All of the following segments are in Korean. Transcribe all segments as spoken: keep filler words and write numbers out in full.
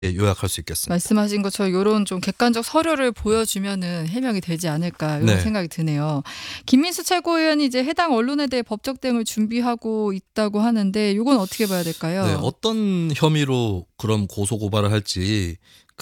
예, 요약할 수 있겠습니다. 말씀하신 것처럼 요런 좀 객관적 서류를 보여주면은 해명이 되지 않을까 이런 네. 생각이 드네요. 김민수 최고위원이 이제 해당 언론에 대해 법적 대응을 준비하고 있다고 하는데 요건 어떻게 봐야 될까요? 네, 어떤 혐의로 그럼 고소 고발을 할지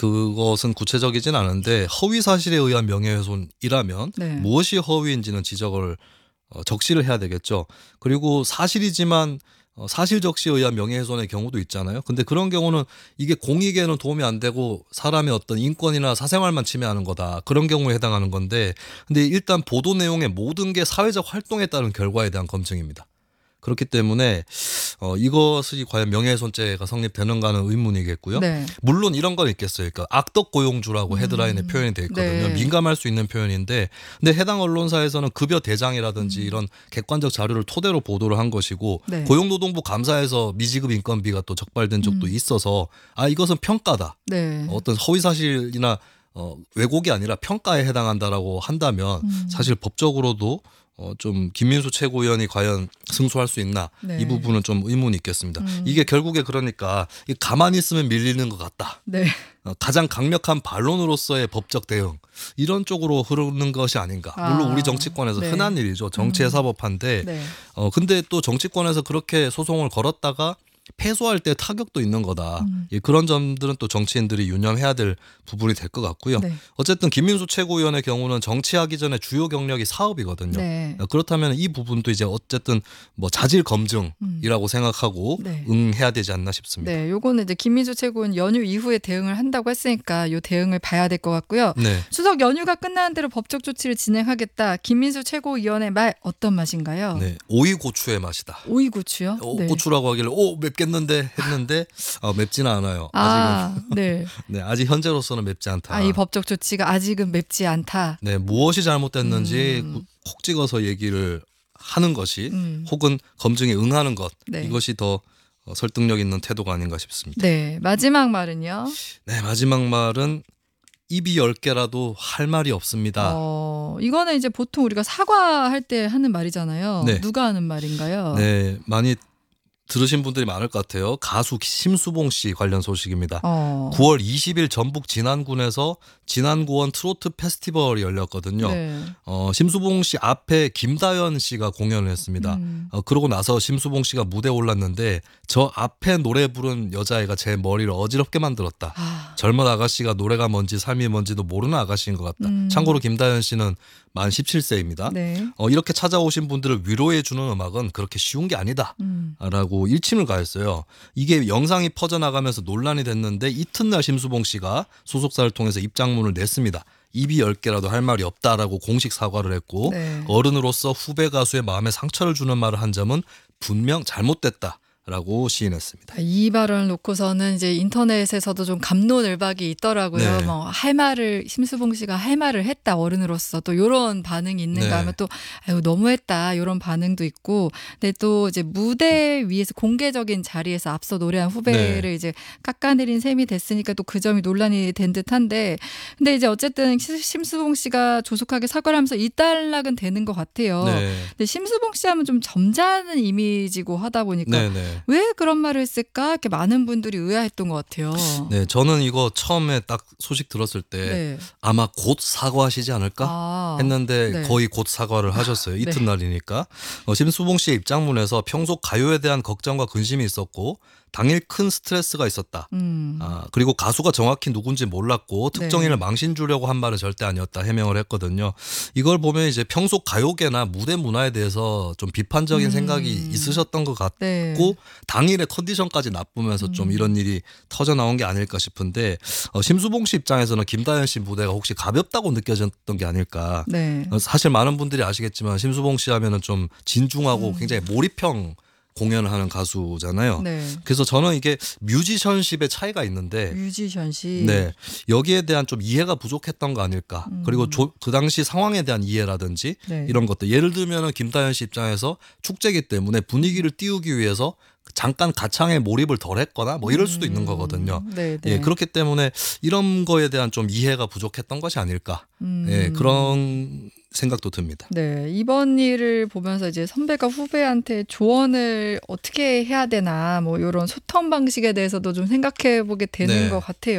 그것은 구체적이진 않은데 허위 사실에 의한 명예훼손이라면 네. 무엇이 허위인지는 지적을 어, 적시를 해야 되겠죠. 그리고 사실이지만 어, 사실 적시에 의한 명예훼손의 경우도 있잖아요. 근데 그런 경우는 이게 공익에는 도움이 안 되고 사람의 어떤 인권이나 사생활만 침해하는 거다. 그런 경우에 해당하는 건데, 근데 일단 보도 내용의 모든 게 사회적 활동에 따른 결과에 대한 검증입니다. 그렇기 때문에 어, 이것이 과연 명예훼손죄가 성립되는가는 의문이겠고요. 네. 물론 이런 건 있겠어요. 그러니까 악덕고용주라고 헤드라인에 음. 표현이 돼 있거든요. 네. 민감할 수 있는 표현인데, 근데 해당 언론사에서는 급여 대장이라든지 음. 이런 객관적 자료를 토대로 보도를 한 것이고, 네. 고용노동부 감사에서 미지급 인건비가 또 적발된 적도 음. 있어서 아 이것은 평가다. 네. 어떤 허위 사실이나 어, 왜곡이 아니라 평가에 해당한다라고 한다면 음. 사실 법적으로도 어, 좀 김민수 최고위원이 과연 승소할 수 있나 네. 이 부분은 좀 의문이 있겠습니다. 음. 이게 결국에 그러니까 이 가만히 있으면 밀리는 것 같다. 네. 어, 가장 강력한 반론으로서의 법적 대응 이런 쪽으로 흐르는 것이 아닌가. 물론 아, 우리 정치권에서 네. 흔한 일이죠. 정치의 음. 사법화인데 네. 어, 근데 또 정치권에서 그렇게 소송을 걸었다가 패소할 때 타격도 있는 거다. 음. 예, 그런 점들은 또 정치인들이 유념해야 될 부분이 될 것 같고요. 네. 어쨌든 김민수 최고위원의 경우는 정치하기 전에 주요 경력이 사업이거든요. 네. 어, 그렇다면 이 부분도 이제 어쨌든 뭐 자질 검증이라고 음. 생각하고 네. 응해야 되지 않나 싶습니다. 네, 요거는 이제 김민수 최고위원 연휴 이후에 대응을 한다고 했으니까 요 대응을 봐야 될 것 같고요. 네. 추석 연휴가 끝나는 대로 법적 조치를 진행하겠다. 김민수 최고위원의 말 어떤 맛인가요? 네. 오이 고추의 맛이다. 오이고추요? 어, 네. 고추라고 하길래 오 맵겠는데 했는데 어, 맵지는 않아요. 아직은. 아, 네. 네, 아직 현재로서는 맵지 않다. 아, 이 법적 조치가 아직은 맵지 않다. 네, 무엇이 잘못됐는지 음. 콕 찍어서 얘기를 하는 것이 음. 혹은 검증에 응하는 것 네. 이것이 더 어, 설득력 있는 태도가 아닌가 싶습니다. 네, 마지막 말은요. 네, 마지막 말은 입이 열 개라도 할 말이 없습니다. 어, 이거는 이제 보통 우리가 사과할 때 하는 말이잖아요. 네. 누가 하는 말인가요? 네, 많이 들으신 분들이 많을 것 같아요. 가수 심수봉 씨 관련 소식입니다. 어. 구월 이십일 전북 진안군에서 진안고원 트로트 페스티벌이 열렸거든요. 네. 어, 심수봉 씨 앞에 김다연 씨가 공연을 했습니다. 음. 어, 그러고 나서 심수봉 씨가 무대에 올랐는데 저 앞에 노래 부른 여자애가 제 머리를 어지럽게 만들었다. 아. 젊은 아가씨가 노래가 뭔지 삶이 뭔지도 모르는 아가씨인 것 같다. 음. 참고로 김다연 씨는 만 십칠 세입니다. 네. 어, 이렇게 찾아오신 분들을 위로해 주는 음악은 그렇게 쉬운 게 아니다. 음. 라고 일침을 가했어요. 이게 영상이 퍼져나가면서 논란이 됐는데 이튿날 심수봉 씨가 소속사를 통해서 입장문을 냈습니다. 입이 열 개라도 할 말이 없다라고 공식 사과를 했고 네. 어른으로서 후배 가수의 마음에 상처를 주는 말을 한 점은 분명 잘못됐다. 라고 시인했습니다. 이 발언을 놓고서는 이제 인터넷에서도 좀 갑론을박이 있더라고요. 네. 뭐 할 말을 심수봉 씨가 할 말을 했다 어른으로서 또 이런 반응이 있는가 네. 하면 또 아유 너무했다 이런 반응도 있고, 근데 또 이제 무대 위에서 공개적인 자리에서 앞서 노래한 후배를 네. 이제 깎아내린 셈이 됐으니까 또 그 점이 논란이 된 듯한데, 근데 이제 어쨌든 심수봉 씨가 조속하게 사과를 하면서 이단락은 되는 것 같아요. 네. 근데 심수봉 씨 하면 좀 점잖은 이미지고 하다 보니까 네, 네. 왜 그런 말을 했을까? 이렇게 많은 분들이 의아했던 것 같아요. 네, 저는 이거 처음에 딱 소식 들었을 때 네. 아마 곧 사과하시지 않을까 아, 했는데 네. 거의 곧 사과를 하셨어요. 네. 이튿날이니까. 어, 심수봉 씨의 입장문에서 평소 가요에 대한 걱정과 근심이 있었고 당일 큰 스트레스가 있었다. 음. 아, 그리고 가수가 정확히 누군지 몰랐고 특정인을 네. 망신 주려고 한 말은 절대 아니었다 해명을 했거든요. 이걸 보면 이제 평소 가요계나 무대 문화에 대해서 좀 비판적인 음. 생각이 있으셨던 것 같고 네. 당일의 컨디션까지 나쁘면서 좀 음. 이런 일이 터져 나온 게 아닐까 싶은데 어, 심수봉 씨 입장에서는 김다연 씨 무대가 혹시 가볍다고 느껴졌던 게 아닐까. 네. 어, 사실 많은 분들이 아시겠지만 심수봉 씨 하면은 좀 진중하고 음. 굉장히 몰입형 공연을 하는 가수잖아요. 네. 그래서 저는 이게 뮤지션십의 차이가 있는데 뮤지션십. 네, 여기에 대한 좀 이해가 부족했던 거 아닐까. 음. 그리고 조, 그 당시 상황에 대한 이해라든지 네. 이런 것들. 예를 들면은 김다연 씨 입장에서 축제이기 때문에 분위기를 띄우기 위해서 잠깐 가창에 몰입을 덜 했거나 뭐 이럴 수도 있는 거거든요. 음. 네, 네. 예, 그렇기 때문에 이런 거에 대한 좀 이해가 부족했던 것이 아닐까. 음. 예, 그런 생각도 듭니다. 네, 이번 일을 보면서 이제 선배가 후배한테 조언을 어떻게 해야 되나 뭐 이런 소통 방식에 대해서도 좀 생각해 보게 되는 네. 것 같아요.